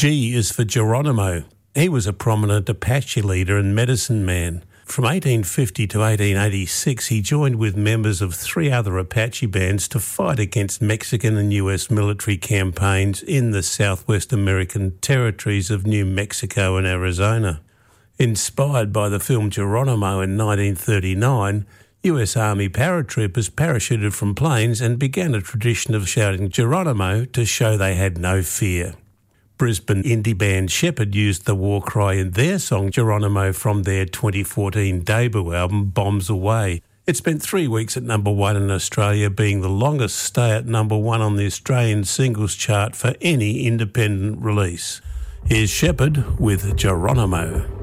G is for Geronimo. He was a prominent Apache leader and medicine man. From 1850 to 1886, he joined with members of 3 other Apache bands to fight against Mexican and US military campaigns in the Southwest American territories of New Mexico and Arizona. Inspired by the film Geronimo in 1939, US Army paratroopers parachuted from planes and began a tradition of shouting Geronimo to show they had no fear. Brisbane indie band Shepherd used the war cry in their song Geronimo from their 2014 debut album Bombs Away. It spent 3 weeks at number 1 in Australia, being the longest stay at number 1 on the Australian singles chart for any independent release. Here's Shepherd with Geronimo.